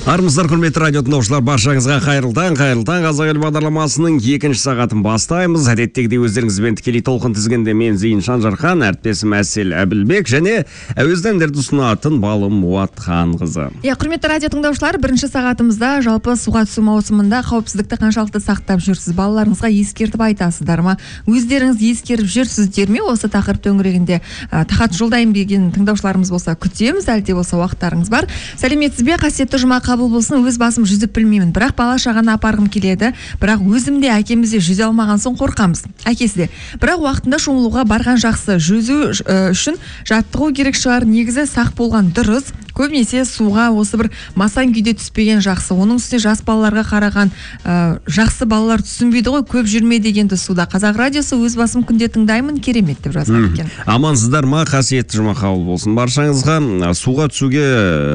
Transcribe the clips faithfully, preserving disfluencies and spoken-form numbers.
Армысыздар, құрметті радио тыңдаушылар, баршаңызға қайырлы таң, қайырлы таң. Қазақ елі бағдарламасының екінші сағатын бастаймыз. Әдеттегідей өздеріңізбен тікелей толқын тізгенде мен Зейін Шанжархан, әріптесім Әсел Әбілбек және әуезді әндерді ұсынатын Балым Уатханқызы. Иә, құрметті радио тыңдаушылар, бірінші сағатымызда жалпы суға түсу маусымында қауіпсіздікті қаншалықты сақтап жүрсіз? Балаларыңызға ескертіп айтасыздар ма? Өздеріңіз ескеріп жүрсіздер ме? Осы тақырып төңірегінде тақат жолдайын деген тыңдаушыларымыз болса күтеміз, әлде болса уақыттарыңыз бар. Сәлеметсіз бе? Қасиетті жұма қабыл болсын. Өз басым жүзіп білмеймін, бірақ бала шағаны апарғым келеді. Бірақ өзімде, әкемізде жүзе алмаған соң қорқамыз. Әкесі де. Бірақ уақытында шомылуға барған жақсы. Жүзу үшін жаттығу керек шығар. Негізі сақ болған дұрыс. Көбінесе суға осы бір масаң күйде түспеген жақсы. Оның үстіне жас балаларға қараған ә, жақсы балалар түсінбейді ғой, көп жүрме дегенді суда. Қазақ радиосы өз басым күнде тыңдаймын, керемет деп жазған екен. Амансыздар ма? Қасиетті жұма қабыл болсын. Баршаңызға суға түсуге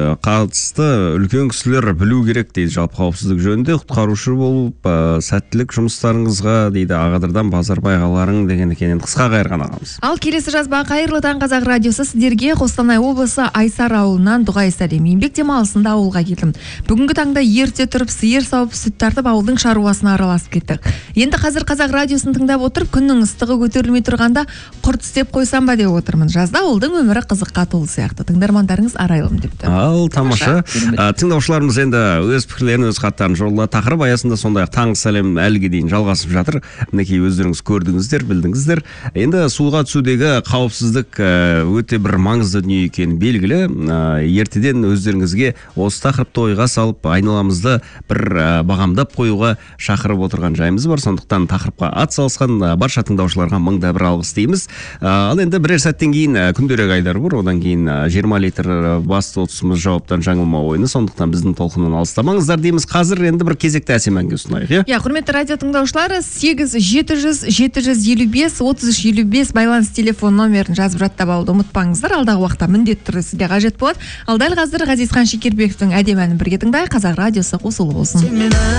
қатысты үлкен кісілер білу керек дейді. Жалпы қауіпсіздік жөнінде құтқарушы болып, ә, сәттілік жұмыстарыңызға дейді Ағадырдан Базарбай ағаларың деген екен. Қысқа қайырған ағамыз. Ал келесі жазба: қайырлы таң Қазақ радиосы, сіздерге Қостанай облысы Айсар ауылынан дұғай сәлем. Еңбек демалысында ауылға келдім. Бүгінгі таңда ерте тұрып, сиыр сауып, сүт тартып, ауылдың шаруасына араласып кеттік. Енді қазір Қазақ радиосын тыңдап отырып, күннің ыстығы көтерілмей тұрғанда құрт істеп қойсам ба деп отырмын. Жазда ауылдың өмірі қызыққа толы сияқты. Тыңдармандарыңыз арайлым депті. Ал тамаша. Тыңдаушыларымыз енді өз пікірлерін, өз хаттарын жолдады. Тақырып аясында сондай-ақ таңғы сәлем әліге дейін жалғасып жатыр. Мінекей өздеріңіз көрдіңіздер, білдіңіздер. Енді суға түсудегі қауіпсіздік өте бір маңызды дүние екені белгілі. Ертеден өздеріңізге осы тақырыпты ойға салып, айналамызды бір бағамдап қоюға шақырып отырған жайымыз бар. Сондықтан тақырыпқа ат салысқан барша тыңдаушыларға мыңда бір алғыс дейміз. Ал енді бірер сәттен кейін күндерек айдар бар. Одан кейін жиырма литр басты отызымыз жауаптан жаңылмау ойыны. Сондықтан біздің толқыннан алыстамаңыздар дейміз. Қазір енді бір кезекті әсем әнге ұсынайық, иә? Иә, құрметті радио тыңдаушылары, сегіз жеті жүз жеті жүз елу бес отыз үш елу бес байланыс телефон номерін жазып жаттап алуды ұмытпаңыздар. Алдағы уақытта міндетті түрде сізге қажет болады. Ал дәл қазір Ғазизхан Шекербековтің әдемі әнін бірге тыңдайық. Қазақ радиосы қосулы болсын.